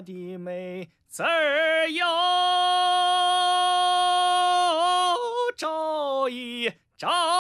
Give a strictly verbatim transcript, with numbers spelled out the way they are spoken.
的美字儿哟，照一照。